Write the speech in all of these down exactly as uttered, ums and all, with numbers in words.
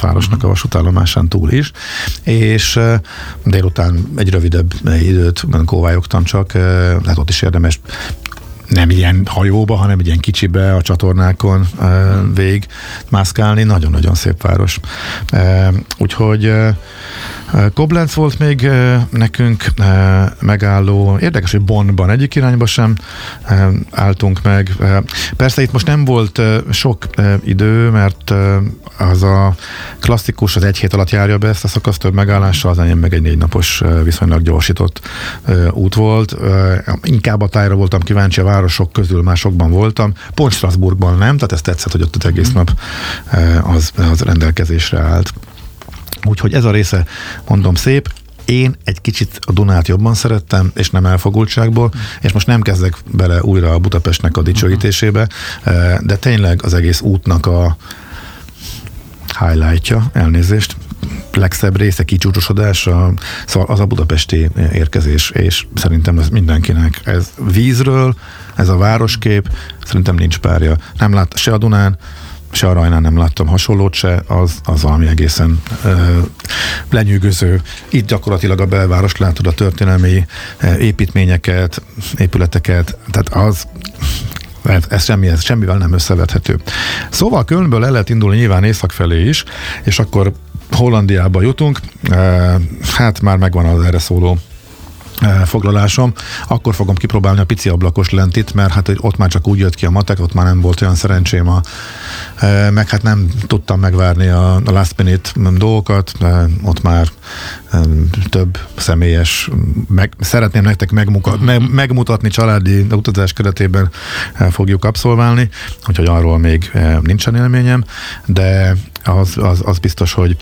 városnak a vasútállomásán túl is, és délután egy rövidebb időt kóvályogtam csak, lehet ott is érdemes nem ilyen hajóba, hanem egy ilyen kicsibe a csatornákon végig mászkálni. Nagyon-nagyon szép város. Úgyhogy Koblenz volt még nekünk megálló. Érdekes, hogy Bonnban egyik irányba sem álltunk meg. Persze itt most nem volt sok idő, mert az a klasszikus, az egy hét alatt járja be ezt a szakaszt több megállással, az enyém meg egy négy napos viszonylag gyorsított út volt. Inkább a tájra voltam kíváncsi, a városok közül már sokban voltam. Pont Strasbourgban nem, tehát ez tetszett, hogy ott az egész nap az, az rendelkezésre állt. Úgyhogy ez a része, mondom, szép. Én egy kicsit a Dunát jobban szerettem, és nem elfogultságból, és most nem kezdek bele újra a Budapestnek a dicsőítésébe, de tényleg az egész útnak a highlightja, elnézést, legszebb része, kicsúcsosodás, a, szóval az a budapesti érkezés, és szerintem ez mindenkinek. Ez vízről, ez a városkép, szerintem nincs párja. Nem lát se a Dunán, se a Rajnán nem láttam hasonlót se, az, az valami egészen ö, lenyűgöző. Itt gyakorlatilag a belvárost látod, a történelmi építményeket, épületeket, tehát az ez, semmi, ez semmivel nem összevethető. Szóval Kölnből el lehet indulni nyilván észak felé is, és akkor Hollandiába jutunk, hát már megvan az erre szóló foglalásom, akkor fogom kipróbálni a pici ablakos lentit, mert hát ott már csak úgy jött ki a matek, ott már nem volt olyan szerencsém, a, meg hát nem tudtam megvárni a, a last minute dolgokat, ott már több személyes, meg, szeretném nektek megmuka, meg, megmutatni családi utazás keretében fogjuk abszolválni, úgyhogy arról még nincsen élményem, de az, az, az biztos, hogy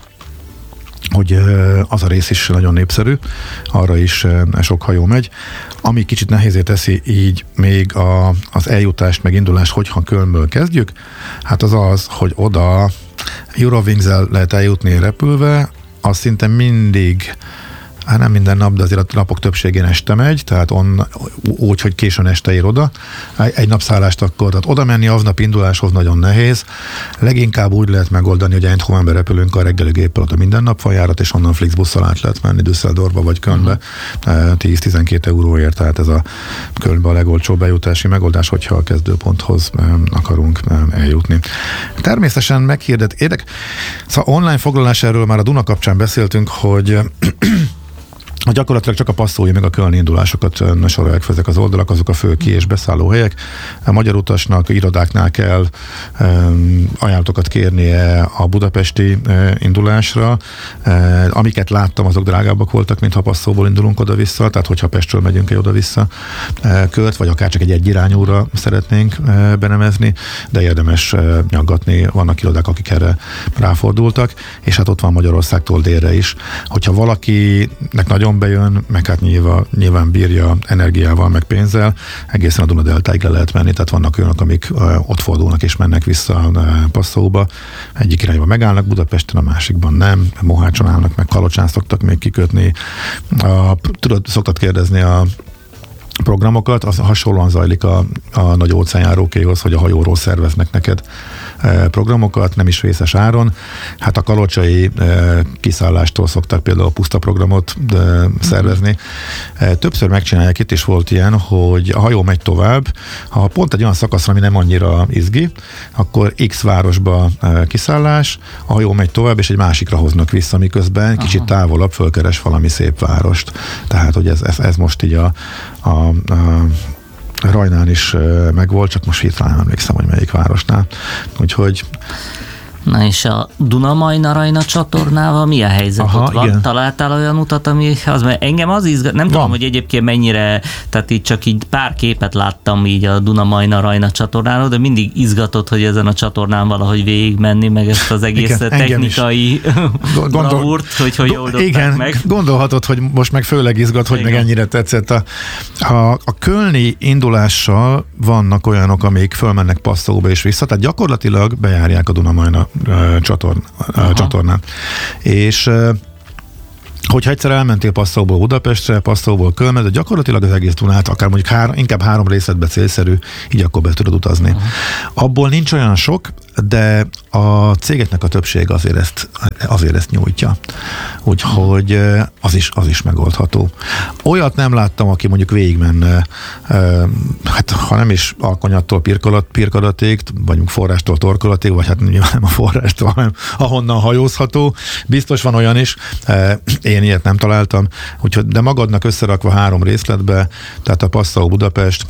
hogy az a rész is nagyon népszerű, arra is sok hajó megy. Ami kicsit nehézé teszi így még a, az eljutást, meg indulást, hogyha Kölnből kezdjük, hát az az, hogy oda Eurowings-el lehet eljutni repülve, az szinte mindig, hát nem minden nap, de azért a napok többségén este megy, tehát on, úgy, hogy későn este ér oda. Egy napszállást akkor, tehát oda menni aznap induláshoz nagyon nehéz. Leginkább úgy lehet megoldani, hogy Eindhovenbe repülünk a reggeli géppel, ott a minden nap van járat, és onnan Flixbusszal át lehet menni Düsseldorfba vagy Kölnbe tíz-tizenkét euróért, tehát ez a Kölnbe a legolcsóbb bejutási megoldás, hogyha a kezdőponthoz akarunk eljutni. Természetesen meghirdet, érdek, szóval online foglalás, erről már a Duna kapcsán beszéltünk, hogy gyakorlatilag csak a passzói meg a kölni indulásokat sorolják fel ezek az oldalak, azok a fő ki- és beszállóhelyek. A magyar utasnak irodáknál kell um, ajánlatokat kérnie a budapesti uh, indulásra. Uh, amiket láttam, azok drágábbak voltak, mint ha passzóból indulunk oda-vissza, tehát hogyha Pestről megyünk el oda-vissza uh, költ, vagy akár csak egy egyirányúra szeretnénk uh, benemezni, de érdemes uh, nyaggatni, vannak irodák, akik erre ráfordultak, és hát ott van Magyarországtól délre is. Hogyha valakinek nagyon bejön, meg hát nyilván, nyilván bírja energiával, meg pénzzel, egészen a Duna-deltáig le lehet menni, tehát vannak olyanok, amik uh, ott fordulnak és mennek vissza uh, Passzóba. Egyik irányban megállnak Budapesten, a másikban nem, Mohácson állnak, meg Kalocsán szoktak még kikötni. A, tudod, szoktad kérdezni a programokat, az hasonlóan zajlik a, a nagy óceánjárókéhoz, hogy a hajóról szerveznek neked e, programokat, nem is vészes áron. Hát a kalocsai e, kiszállástól szoktak például a puszta programot e, szervezni. E, többször megcsinálják, itt is volt ilyen, hogy a hajó megy tovább, ha pont egy olyan szakaszra, ami nem annyira izgi, akkor X városba e, kiszállás, a hajó megy tovább, és egy másikra hoznak vissza, miközben kicsit Aha. távolabb fölkeres valami szép várost. Tehát, hogy ez, ez, ez most így a, a, a Rajnán is megvolt, csak most hirtelen emlékszem, hogy melyik városnál. Úgyhogy Na és a Duna-Majna-Rajna csatornával mi a helyzet? Aha, ott van? Igen. Találtál olyan utat, ami az, mert engem az izgat, nem van. Tudom, hogy egyébként mennyire, tehát így csak így pár képet láttam így a Duna-Majna-Rajna csatornáról, de mindig izgatott, hogy ezen a csatornán valahogy végigmenni, meg ezt az egész igen, technikai bravúrt, hogy hogy oldották igen, meg. Gondolhatod, hogy most meg főleg izgat, hogy igen. meg ennyire tetszett. A, a, a kölni indulással vannak olyanok, amik fölmennek Passzóba és vissza, tehát gyakorlatilag bejárják a Duna-Majna Csatorn, csatornán. És hogyha egyszer elmentél Passzóból Budapestre, Passzóból Kölnbe, de gyakorlatilag az egész Dunát, akár mondjuk három, inkább három részletbe célszerű, így akkor be tudod utazni. Aha. Abból nincs olyan sok, de a cégeknek a többsége azért ezt, azért ezt nyújtja. Úgyhogy az is, az is megoldható. Olyat nem láttam, aki mondjuk végigmenne, hát ha nem is alkonyattól pirkolat, pirkadatig, vagyunk forrástól torkolatig, vagy hát nem a forrástól, hanem ahonnan hajózható. Biztos van olyan is, én ilyet nem találtam. Úgyhogy, de magadnak összerakva három részletbe, tehát a Passau Budapest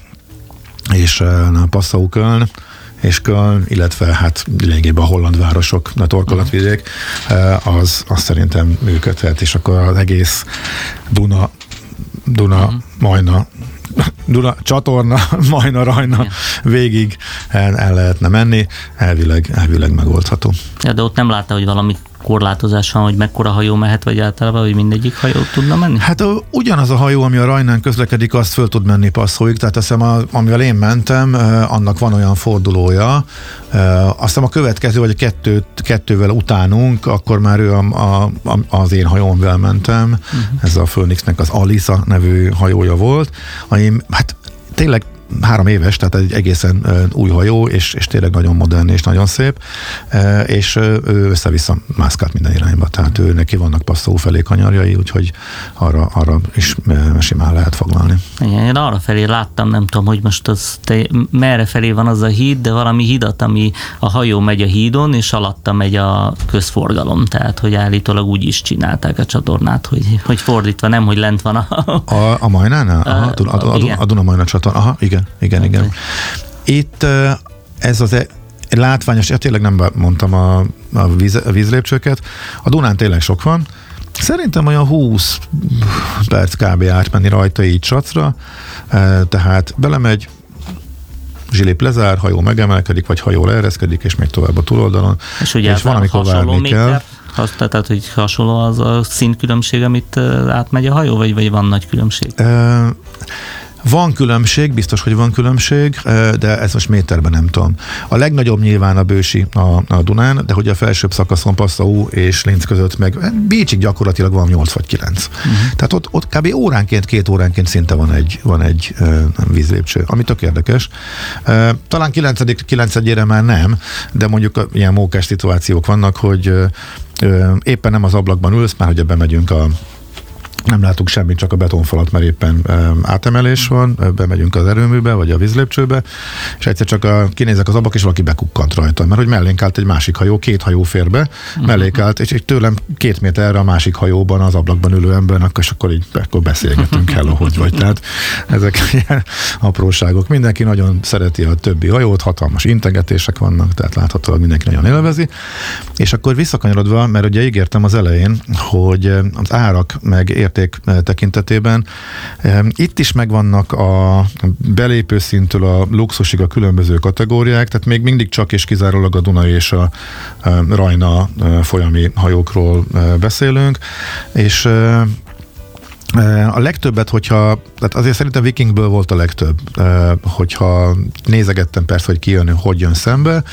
és a Passau Köln, és Köln, illetve hát lényegében a holland városok, a torkolatvidék, az, az szerintem működhet, és akkor az egész Duna, Duna, uh-huh. Majna, Duna, csatorna, Majna, Rajna yeah. végig el, el lehetne menni, elvileg, elvileg megoldható. Ja, de ott nem látta, hogy valami korlátozás van, hogy mekkora hajó mehet, vagy általában, hogy mindegyik hajó tudna menni? Hát ugyanaz a hajó, ami a Rajnán közlekedik, azt föl tud menni Passauig, tehát azt hiszem, a, amivel én mentem, annak van olyan fordulója, azt hiszem a következő, vagy a kettőt, kettővel utánunk, akkor már ő a, a, az én hajómvel mentem, uh-huh. ez a Phoenixnek az Alisa nevű hajója volt, ami hát tényleg három éves, tehát egy egészen uh, új hajó, és, és tényleg nagyon modern és nagyon szép, uh, és uh, ő össze-vissza mászkált minden irányba, tehát ő neki vannak Passau felé kanyarjai, úgyhogy arra, arra is uh, simán lehet foglalni. Igen, én arra felé láttam, nem tudom, hogy most az te, merre felé van az a híd, de valami hidat, ami a hajó megy a hídon, és alatta megy a közforgalom, tehát hogy állítólag úgy is csinálták a csatornát, hogy, hogy fordítva, nem, hogy lent van a... A, a Majnánál? Aha, a, a, a, a Duna-Majna csatorna, aha, igen. Igen, igen. Itt ez az látványos, én tényleg nem mondtam a, a, víz, a vízlépcsőket, a Dunán tényleg sok van, szerintem olyan húsz perc kb. Átmenni rajta így Sacra, tehát belemegy, zsilip lezár, hajó megemelkedik, vagy hajó leereszkedik, és megy tovább a túloldalon, és, ugye és van, amikor várni kell. Azt, tehát, hogy hasonló az a színkülönbség, amit átmegy a hajó, vagy, vagy van nagy különbség? Uh, Van különbség, biztos, hogy van különbség, de ez most méterben nem tudom. A legnagyobb nyilván a Bősi a, a Dunán, de hogy a felsőbb szakaszon Passau és Linz között meg Bécsig gyakorlatilag van nyolc vagy kilenc. Uh-huh. Tehát ott, ott kb. óránként, két óránként szinte van egy, van egy uh, vízlépcső, ami tök érdekes. Uh, talán kilencedjére már nem, de mondjuk uh, ilyen mókás szituációk vannak, hogy uh, uh, éppen nem az ablakban ülsz, már hogy bemegyünk a nem látunk semmit, csak a betonfalat, mert éppen um, átemelés van, bemegyünk az erőműbe, vagy a vízlépcsőbe, és egyszer csak a, kinézek az ablak, és valaki bekukkant rajta, mert hogy mellénk állt egy másik hajó, két hajó fér be, uh-huh. mellénk állt, és, és tőlem két méterre a másik hajóban, az ablakban ülő embernek, és akkor így akkor beszélgetünk, hello, hogy vagy. Tehát ezek ilyen apróságok. Mindenki nagyon szereti a többi hajót, hatalmas integetések vannak, tehát láthatóan mindenki nagyon élvezi. És akkor visszakanyarodva, mert ugye ígértem az elején, hogy az árak meg érték tekintetében. Itt is megvannak a belépő szintől a luxusig a különböző kategóriák, tehát még mindig csak és kizárólag a Duna és a Rajna folyami hajókról beszélünk, és a legtöbbet, hogyha, tehát azért szerintem Vikingből volt a legtöbb, hogyha nézegettem persze, hogy ki jön, hogy jön szembe,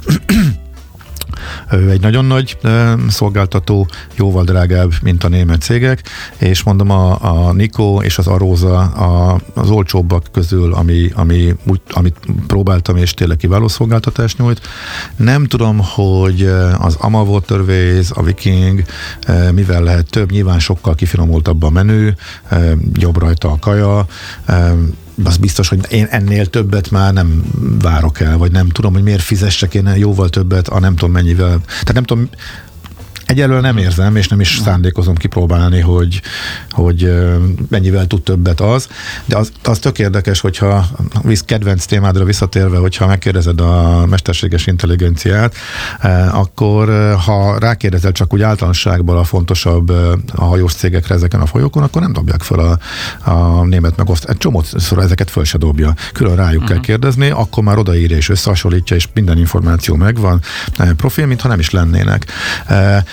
Ő egy nagyon nagy e, szolgáltató, jóval drágább, mint a német cégek, és mondom, a, a Nikó és az Aróza a, az olcsóbbak közül, ami, ami, úgy, amit próbáltam, és tényleg kiváló szolgáltatást nyújt. Nem tudom, hogy az Ama Waterways, a Viking, e, mivel lehet több, nyilván sokkal kifinomultabb a menü, e, jobb rajta a kaja, e, az biztos, hogy én ennél többet már nem várok el, vagy nem tudom, hogy miért fizessek én jóval többet, a nem tudom mennyivel. Tehát nem tudom, egyelőre nem érzem, és nem is szándékozom kipróbálni, hogy, hogy mennyivel tud többet az, de az, az tök érdekes, hogyha kedvenc témádra visszatérve, hogyha megkérdezed a mesterséges intelligenciát, akkor ha rákérdezel csak úgy általánosságban a fontosabb a hajós cégekre ezeken a folyókon, akkor nem dobják fel a, a német megosztást. Egy csomószor ezeket föl se dobja. Külön rájuk uh-huh. kell kérdezni, akkor már odaírja és összehasonlítja, és minden információ megvan, profil, mintha nem is lennének.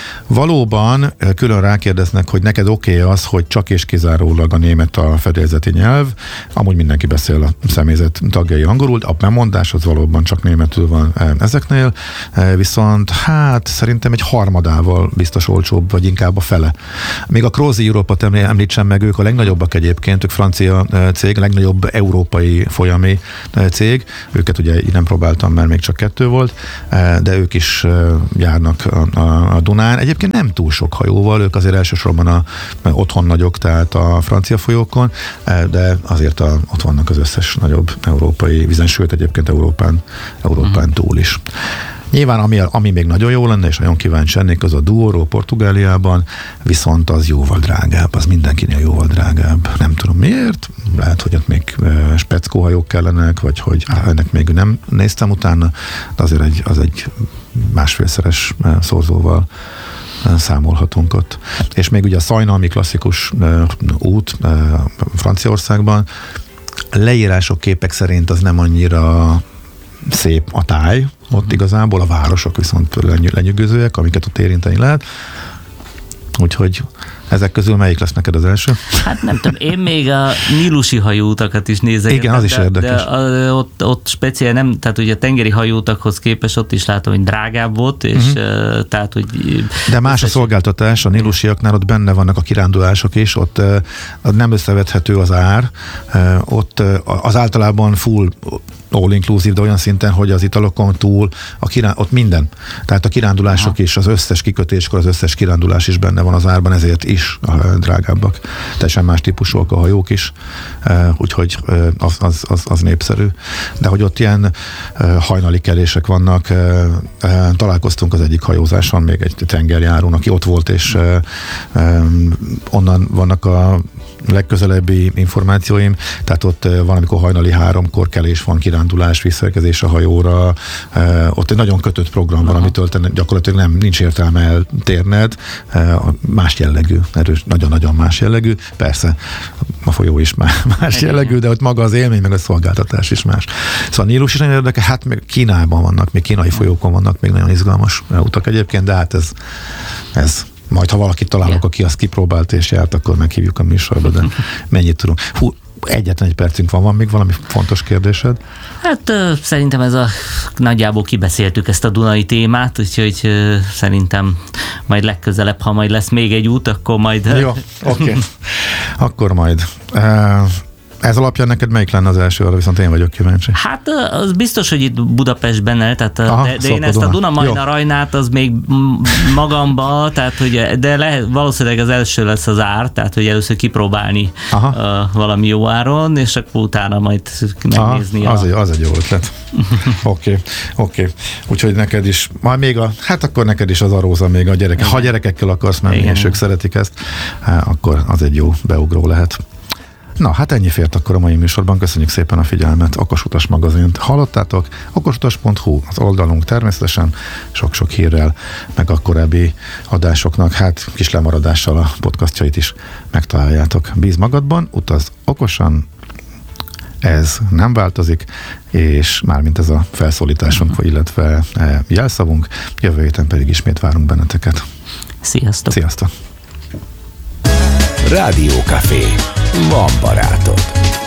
valóban külön rákérdeznek, hogy neked oké okay az, hogy csak és kizárólag a német a fedélzeti nyelv, amúgy mindenki beszél a személyzet tagjai angolul, a bemondás az valóban csak németül van ezeknél, viszont hát szerintem egy harmadával biztos olcsóbb, vagy inkább a fele. Még a Crozy Európát említsem meg, ők a legnagyobbak egyébként, ők francia cég, a legnagyobb európai folyami cég, őket ugye így nem próbáltam, mert még csak kettő volt, de ők is járnak a, a, a Dunán. Egyébként nem túl sok hajóval, ők azért elsősorban a, a otthon nagyok, tehát a francia folyókon, de azért a, ott vannak az összes nagyobb európai vizen, sőt egyébként Európán, Európán túl is. Nyilván, ami, ami még nagyon jó lenne, és nagyon kíváncsi lennék, az a Douro Portugáliában, viszont az jóval drágább, az mindenkinél jóval drágább. Nem tudom miért, lehet, hogy ott még speckóhajók kellenek, vagy hogy ennek még nem néztem utána, de azért egy, az egy másfélszeres szorzóval számolhatunk ott. És még ugye a Szajna, ami klasszikus út Franciaországban, leírások, képek szerint az nem annyira szép a táj, ott igazából a városok viszont lenyűgözőek, amiket ott érinteni lehet. Úgyhogy ezek közül melyik lesz neked az első? Hát nem tudom, én még a nílusi hajóutakat is nézegetem. Igen, az is de, érdekes. De ott, ott speciál nem, tehát ugye a tengeri hajóutakhoz képest ott is látom, hogy drágább volt, és uh-huh. tehát, hogy... De más a szolgáltatás, a nílusiaknál ott benne vannak a kirándulások is, ott nem összevethető az ár, ott az általában full all-inclusive, de olyan szinten, hogy az italokon túl a kirá- ott minden. Tehát a kirándulások Aha. is, az összes kikötéskor, az összes kirándulás is benne van az árban, ezért is drágábbak. Teljesen más típusúak a hajók is, úgyhogy az, az, az, az népszerű. De hogy ott ilyen hajnali kelések vannak, találkoztunk az egyik hajózáson, még egy tengerjárón, aki ott volt, és onnan vannak a legközelebbi információim, tehát ott valamikor hajnali háromkor kelés van, kirándulás, visszaérkezés a hajóra, ott egy nagyon kötött program van, amitől gyakorlatilag nem, nincs értelme eltérned, más jellegű, erős, nagyon-nagyon más jellegű, persze a folyó is más jellegű, de ott maga az élmény, meg a szolgáltatás is más. Szóval Nílus is nagyon érdekes, hát még Kínában vannak, még kínai folyókon vannak még nagyon izgalmas utak egyébként, de hát ez, ez majd, ha valakit találok, yeah. aki azt kipróbált és járt, akkor meghívjuk a műsorba, de mennyit tudunk. Hú, egyetlen egy percünk van, van még valami fontos kérdésed? Hát ö, szerintem ez a, nagyjából kibeszéltük ezt a Dunai témát, úgyhogy ö, szerintem majd legközelebb, ha majd lesz még egy út, akkor majd... Jó, oké. Okay. Akkor majd... Uh, Ez alapján neked melyik lenne az első, arra viszont én vagyok kíváncsi. Hát az biztos, hogy itt Budapestben, tehát Aha, de, de én ezt a Duna-Majna Rajnát az még magamba, tehát hogy, de lehet, valószínűleg az első lesz az ár, tehát hogy először kipróbálni uh, valami jó áron, és akkor utána majd megnézni. Aha, a... az, egy, az egy jó ötlet. Oké, okay, oké. Okay. Úgyhogy neked is, majd még a, hát akkor neked is az aróza még a gyerek. Ha gyerekekkel akarsz menni, Igen. és ők szeretik ezt, akkor az egy jó beugró lehet. Na, hát ennyi fért akkor a mai műsorban. Köszönjük szépen a figyelmet. Okosutas magazint hallottátok. okosutas pont hu az oldalunk természetesen sok-sok hírrel, meg a korábbi adásoknak, hát kis lemaradással a podcastjait is megtaláljátok. Bíz magadban, utaz okosan, ez nem változik, és mármint ez a felszólításunk, uh-huh. illetve jelszavunk, jövő héten pedig ismét várunk benneteket. Sziasztok! Sziasztok! Rádiókafé. Van barátod.